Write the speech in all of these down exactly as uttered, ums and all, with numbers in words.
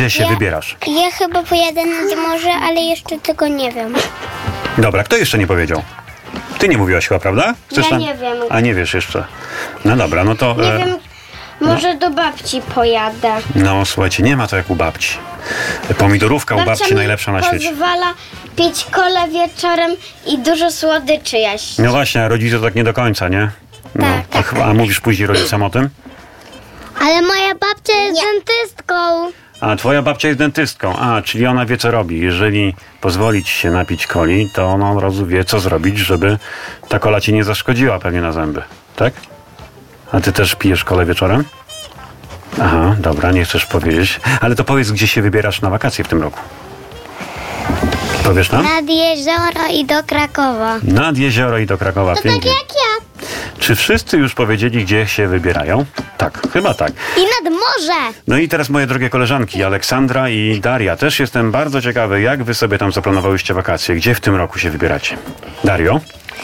gdzie się ja, wybierasz? Ja chyba pojadę nad morze, ale jeszcze tego nie wiem. Dobra, kto jeszcze nie powiedział? Ty nie mówiłaś chyba, prawda? Chcesz Ja tam... nie wiem. A nie wiesz jeszcze. No dobra, no to... Nie e, wiem, może do babci pojadę. No słuchajcie, nie ma to jak u babci. Pomidorówka u babci mi najlepsza na świecie. pozwala pić kolę wieczorem i dużo słodyczy jeść. No właśnie, a rodzice to tak nie do końca, nie? No, Tak, a, chyba- a mówisz później rodzicom o tym? Ale moja babcia jest dentystką. A twoja babcia jest dentystką. A, czyli ona wie, co robi. Jeżeli pozwolić się napić coli, to ona od razu wie, co zrobić, żeby ta kola ci nie zaszkodziła pewnie na zęby. Tak? A ty też pijesz kolę wieczorem? Aha, dobra, nie chcesz powiedzieć. Ale to powiedz, gdzie się wybierasz na wakacje w tym roku. Powiesz nam? Nad jezioro i do Krakowa. Nad jezioro i do Krakowa. Tak Pięknie. jak ja. Czy wszyscy już powiedzieli, gdzie się wybierają? Tak, chyba tak. I nad morze. No i teraz moje drogie koleżanki, Aleksandra i Daria. Też jestem bardzo ciekawy, jak wy sobie tam zaplanowałyście wakacje. Gdzie w tym roku się wybieracie? Dario?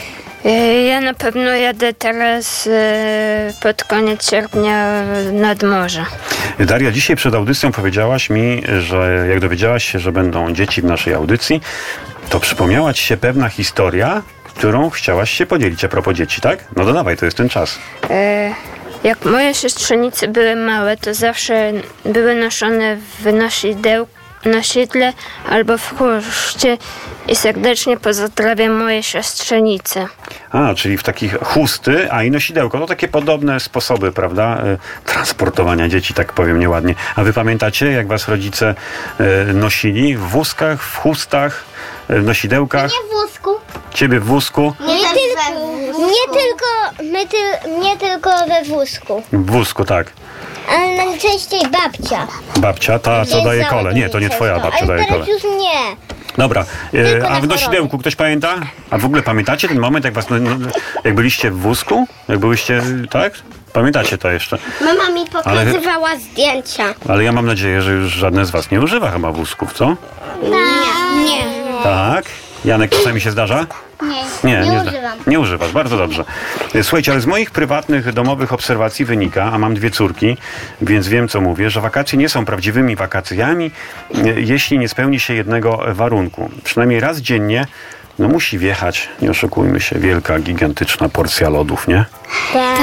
Ja na pewno jadę teraz e, pod koniec sierpnia nad morze. Daria, dzisiaj przed audycją powiedziałaś mi, że jak dowiedziałaś się, że będą dzieci w naszej audycji, to przypomniała ci się pewna historia, którą chciałaś się podzielić a propos dzieci, tak? No to dawaj, to jest ten czas. E, jak moje siostrzenice były małe, to zawsze były noszone w nosidełku, nosidle albo w chustce i serdecznie pozdrawiam moje siostrzenice. A, czyli w takich chusty, a i nosidełko. To takie podobne sposoby, prawda? e, Transportowania dzieci, tak powiem nieładnie. A wy pamiętacie, jak was rodzice e, nosili w wózkach, w chustach, e, w nosidełkach? Nie w wózku. Ciebie w wózku? Nie, tylko, nie tylko, my ty, nie tylko we wózku. W wózku, tak. Ale najczęściej babcia. Babcia, ta co Jest daje za kole. Nie, to nie twoja babcia Ale daje teraz kole. już nie. Dobra, e, Tylko a na w nosidełku ktoś pamięta? A w ogóle pamiętacie ten moment, jak was, no, no, jak byliście w wózku? Jak byliście, tak? Pamiętacie to jeszcze? Mama mi pokazywała zdjęcia. Ale ja mam nadzieję, że już żadne z was nie używa chyba wózków, co? Nie. Nie. Tak. Janek, czasami się zdarza? Nie, Nie, nie, nie, zda- używam. nie używasz, bardzo dobrze. E, Słuchajcie, ale z moich prywatnych, domowych obserwacji wynika, a mam dwie córki, więc wiem, co mówię, że wakacje nie są prawdziwymi wakacjami, e, jeśli nie spełni się jednego warunku. Przynajmniej raz dziennie no musi wjechać, nie oszukujmy się, wielka, gigantyczna porcja lodów, nie? Tak.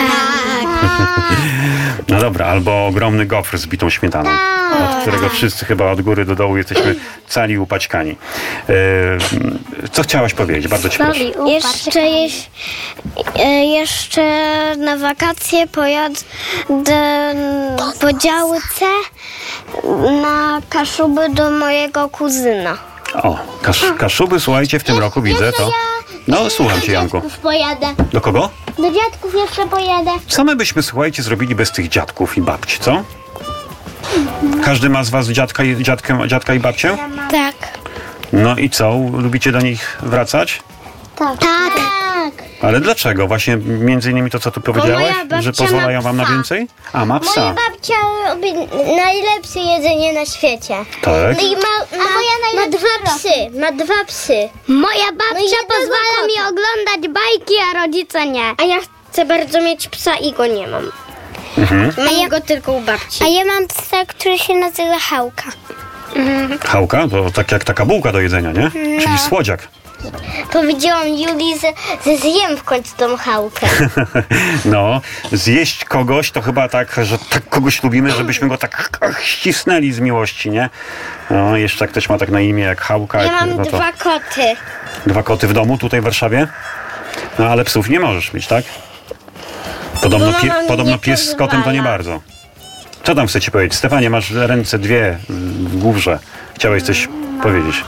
No dobra, albo ogromny gofr z bitą śmietaną, od którego wszyscy chyba od góry do dołu jesteśmy cali upaćkani. E, co chciałaś powiedzieć? Bardzo cię proszę. Jeszcze, jeś, e, jeszcze na wakacje pojadę po działce na Kaszuby do mojego kuzyna. O, kasz, Kaszuby, słuchajcie, w tym roku widzę to... No, słucham cię, Janku. Dziadków pojadę. Do kogo? Do dziadków jeszcze pojadę. Co my byśmy, słuchajcie, zrobili bez tych dziadków i babci, co? Każdy ma z was dziadka i, dziadkę, dziadka i babcię? Tak. No i co? Lubicie do nich wracać? Tak. Tak. Ale dlaczego? Właśnie między innymi to, co tu powiedziałeś? moja babcia Że pozwalają ma wam na psa. więcej? A, ma psa. Moja babcia robi najlepsze jedzenie na świecie. Tak? I ma, ma, ma dwa psy. Ma dwa psy. Moja babcia pozwala mi oglądać bajki, a rodzice nie. A ja chcę bardzo mieć psa i go nie mam. Mhm. Mam ja... go tylko u babci. A ja mam psa, który się nazywa Hałka. Chałka? To tak jak taka bułka do jedzenia, nie? Czyli słodziak. Powiedziałam Julii, że, że zjem w końcu tą Hałkę. No, zjeść kogoś to chyba tak, że tak kogoś lubimy, żebyśmy go tak ach, ścisnęli z miłości, nie? No, jeszcze jak ktoś ma tak na imię jak Chałka. Ja mam no to dwa koty. dwa koty w domu tutaj w Warszawie? No, ale psów nie możesz mieć, tak? Podobno, Bo mama pie, mi podobno nie pies z kotem to nie pozwala. bardzo. Co tam chcę ci powiedzieć? Stefanie, masz ręce dwie w górze. Chciałeś coś powiedzieć?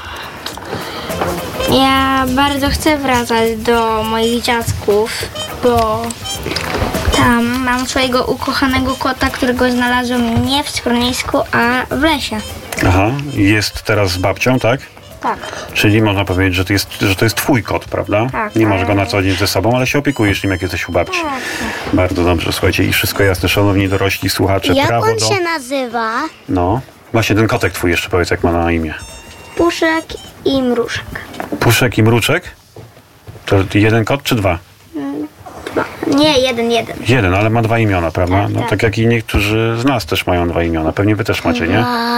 Ja bardzo chcę wracać do moich dziadków, bo tam mam swojego ukochanego kota, którego znalazłem nie w schronisku, a w lesie. Aha, jest teraz z babcią, tak? Tak. Czyli można powiedzieć, że to jest, że to jest twój kot, prawda? Tak, Nie masz ale- go na co dzień ze sobą, ale się opiekujesz nim, jak jesteś u babci. Bardzo dobrze, słuchajcie, i wszystko jasne, szanowni dorośli słuchacze. Jak prawo on do... się nazywa? No, właśnie ten kotek twój jeszcze powiedz, jak ma na imię. Puszek i mruszek. Puszek i Mruczek? To jeden kot czy dwa? Nie, jeden, jeden. Jeden, ale ma dwa imiona, prawda? No tak jak i niektórzy z nas też mają dwa imiona. Pewnie wy też macie, nie?